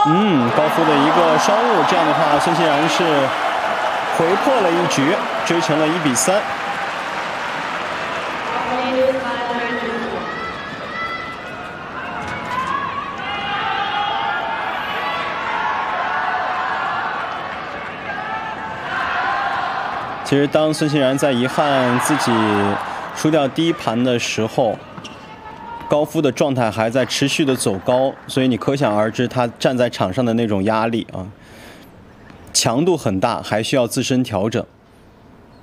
高夫的一个失误，这样的话，孙兴慜是回破了一局，追成了1比3。其实，当孙兴慜在遗憾自己输掉第一盘的时候，高夫的状态还在持续的走高，所以你可想而知他站在场上的那种压力啊，强度很大，还需要自身调整。